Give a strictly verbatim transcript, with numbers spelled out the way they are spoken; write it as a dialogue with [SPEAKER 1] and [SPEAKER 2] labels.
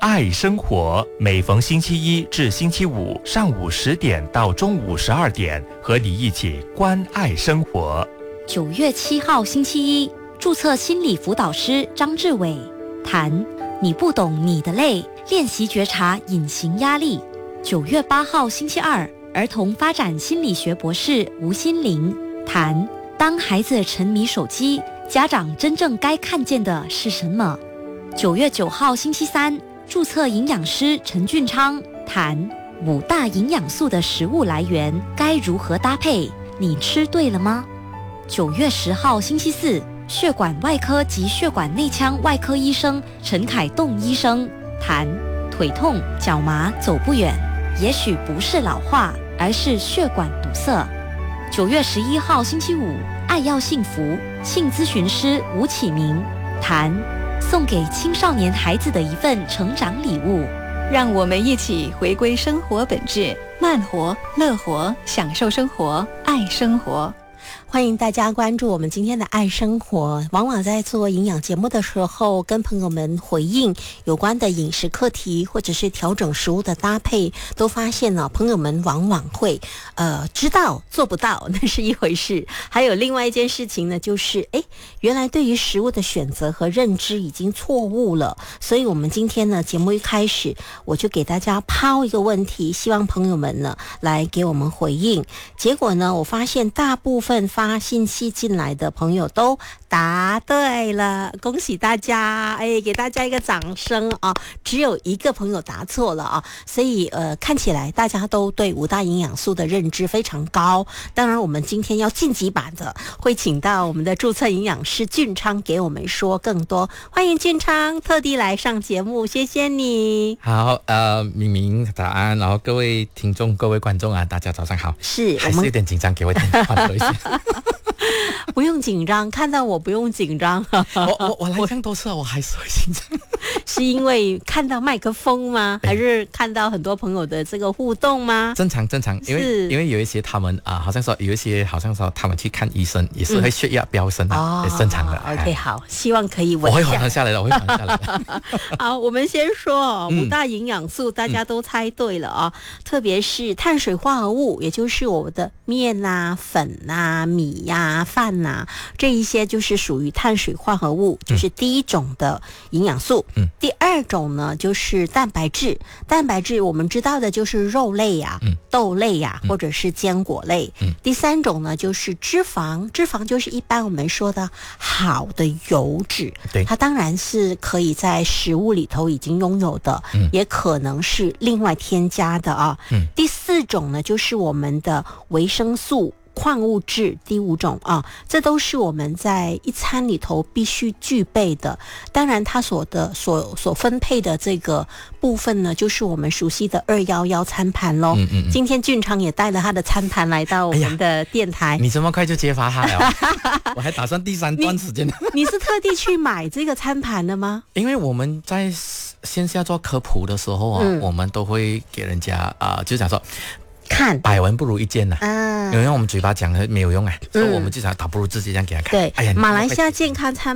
[SPEAKER 1] 爱生活，每逢星期一至星期五上午十点到中午十二点，和你一起关爱生活。
[SPEAKER 2] 九月七号星期一，注册心理辅导师张志伟谈你不懂你的累，练习觉察隐形压力。九月八号星期二，儿童发展心理学博士吴心玲谈当孩子沉迷手机，家长真正该看见的是什么。九月九号星期三，注册营养师陈俊昌谈五大营养素的食物来源该如何搭配，你吃对了吗？九月十号星期四，血管外科及血管内腔外科医生陈凯栋医生谈腿痛、脚麻、走不远，也许不是老化，而是血管堵塞。九月十一号星期五，爱要幸福性咨询师吴启明谈送给青少年孩子的一份成长礼物。
[SPEAKER 3] 让我们一起回归生活本质，慢活、乐活，享受生活，爱生活。
[SPEAKER 4] 欢迎大家关注我们今天的爱生活。往往在做营养节目的时候，跟朋友们回应有关的饮食课题，或者是调整食物的搭配，都发现呢，朋友们往往会呃知道做不到，那是一回事。还有另外一件事情呢，就是哎，原来对于食物的选择和认知已经错误了。所以我们今天呢，节目一开始我就给大家抛一个问题，希望朋友们呢来给我们回应。结果呢，我发现大部分发发信息进来的朋友都答对了，恭喜大家！哎，给大家一个掌声啊！只有一个朋友答错了啊，所以呃，看起来大家都对五大营养素的认知非常高。当然，我们今天要晋级版的，会请到我们的注册营养师俊昌给我们说更多。欢迎俊昌特地来上节目，谢谢你。
[SPEAKER 5] 好，呃，明明早安，然后各位听众、各位观众啊，大家早上好。
[SPEAKER 4] 是，
[SPEAKER 5] 还是有点紧张，给我一点缓和一下。
[SPEAKER 4] 不用紧张，看到我不用紧张。
[SPEAKER 5] 我我我来这样多次了，我还是会紧张。
[SPEAKER 4] 是因为看到麦克风吗？还是看到很多朋友的这个互动吗？
[SPEAKER 5] 正常正常，因为因为有一些他们啊、呃，好像说有一些好像说他们去看医生也是会血压飙升的，嗯、也是正常的。
[SPEAKER 4] 哦、OK， 好，希望可以稳。
[SPEAKER 5] 我会缓和下来的，我会缓和下来的。
[SPEAKER 4] 好，我们先说五大营养素，大家都猜对了啊、哦嗯，特别是碳水化合物，也就是我们的面啊、粉啊、米呀、啊、饭啊，这一些就是属于碳水化合物，就是第一种的营养素。嗯，第二种呢就是蛋白质，蛋白质我们知道的就是肉类呀、啊、嗯、豆类呀、啊、或者是坚果类。嗯，第三种呢就是脂肪，脂肪就是一般我们说的好的油脂，对，它当然是可以在食物里头已经拥有的，嗯，也可能是另外添加的啊。嗯，第四种呢就是我们的维生素、矿物质，第五种啊，这都是我们在一餐里头必须具备的。当然，它所的所所分配的这个部分呢，就是我们熟悉的二一一餐盘咯。嗯嗯嗯，今天俊昌也带了他的餐盘来到我们的电台。哎、
[SPEAKER 5] 你这么快就揭发他了？我还打算第三段时间。
[SPEAKER 4] 你, 你是特地去买这个餐盘的吗？
[SPEAKER 5] 因为我们在线下做科普的时候啊，嗯、我们都会给人家啊、呃，就讲说。
[SPEAKER 4] 看
[SPEAKER 5] 百闻不如一见呐、啊，嗯，因为我们嘴巴讲的没有用啊，嗯、所以我们就想倒不如自己这样给他看。
[SPEAKER 4] 对，哎呀，马来西亚健康餐